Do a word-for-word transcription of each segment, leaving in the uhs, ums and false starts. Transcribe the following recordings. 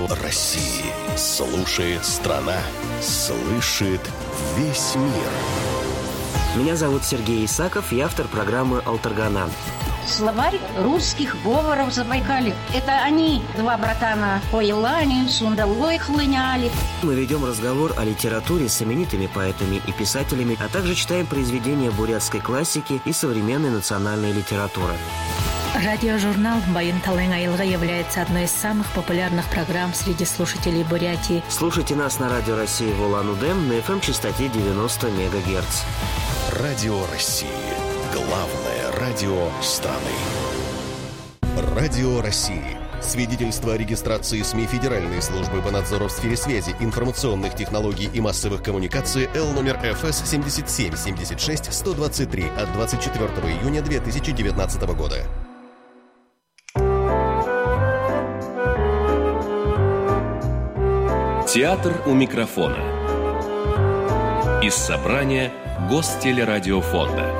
России. Слушает страна. Слышит весь мир. Меня зовут Сергей Исаков, я автор программы «Алтаргана». Словарь русских говоров Забайкалья. Это они, два братана, по Елане, Сундалой хлыняли. Мы ведем разговор о литературе с именитыми поэтами и писателями, а также читаем произведения бурятской классики и современной национальной литературы. Радиожурнал «Байын Талайың айылға» является одной из самых популярных программ среди слушателей Бурятии. Слушайте нас на Радио России в Улан-Удэ на эф эм частоте девяносто мегагерц. Радио России. Главное радио страны. Радио России. Свидетельство о регистрации СМИ Федеральной службы по надзору в сфере связи, информационных технологий и массовых коммуникаций Л номер эф эс семь семь семь шесть сто двадцать три от двадцать четвёртого июня две тысячи девятнадцатого года. Театр у микрофона. Из собрания Гостелерадиофонда.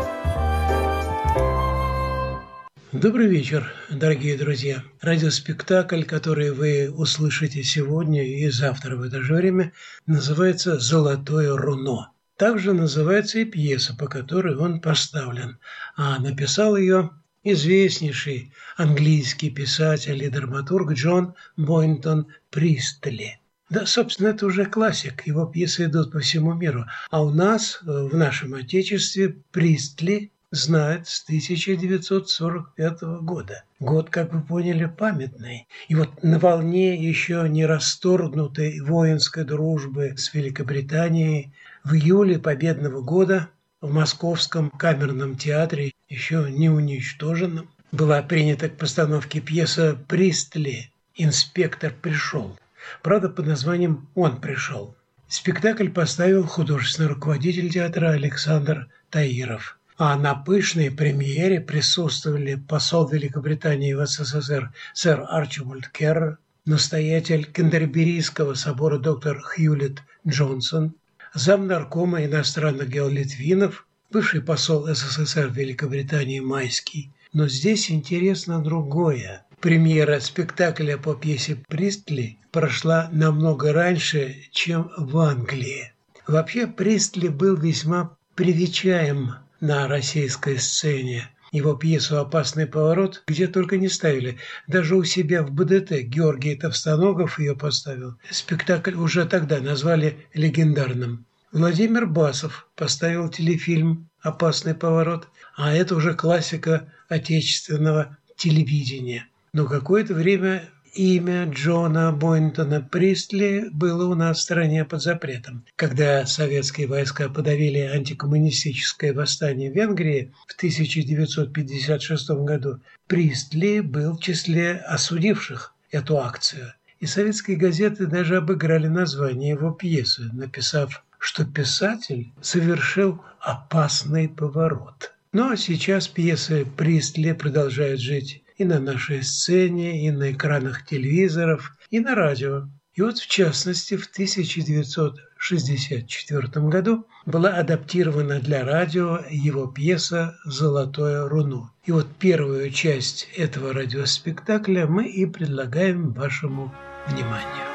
Добрый вечер, дорогие друзья. Радиоспектакль, который вы услышите сегодня и завтра в это же время, называется «Золотое руно». Также называется и пьеса, по которой он поставлен. А написал ее известнейший английский писатель и драматург Джон Бойнтон Пристли. Да, собственно, это уже классик. Его пьесы идут по всему миру. А у нас, в нашем Отечестве, Пристли знает с тысяча девятьсот сорок пятого года. Год, как вы поняли, памятный. И вот на волне еще не расторгнутой воинской дружбы с Великобританией в июле победного года в Московском камерном театре, еще не уничтоженном, была принята к постановке пьеса «Пристли. Инспектор пришел». Правда, под названием «Он пришел». Спектакль поставил художественный руководитель театра Александр Таиров. А на пышной премьере присутствовали посол Великобритании в эс эс эс эр сэр Арчибальд Керр, настоятель Кентерберийского собора доктор Хьюлетт Джонсон, замнаркома иностранных дел Литвинов, бывший посол эс эс эс эр в Великобритании Майский. Но здесь интересно другое. Премьера спектакля по пьесе Пристли прошла намного раньше, чем в Англии. Вообще Пристли был весьма привечаем на российской сцене. Его пьесу «Опасный поворот» где только не ставили. Даже у себя в бэ дэ тэ Георгий Товстоногов ее поставил. Спектакль уже тогда назвали легендарным. Владимир Басов поставил телефильм «Опасный поворот», а это уже классика отечественного телевидения. Но какое-то время имя Джона Бойнтона Пристли было у нас в стране под запретом. Когда советские войска подавили антикоммунистическое восстание в Венгрии в тысяча девятьсот пятьдесят шестом году, Пристли был в числе осудивших эту акцию. И советские газеты даже обыграли название его пьесы, написав, что писатель совершил опасный поворот. Но сейчас пьесы Пристли продолжают жить и на нашей сцене, и на экранах телевизоров, и на радио. И вот, в частности, в тысяча девятьсот шестьдесят четвёртом году была адаптирована для радио его пьеса «Золотое руно». И вот первую часть этого радиоспектакля мы и предлагаем вашему вниманию.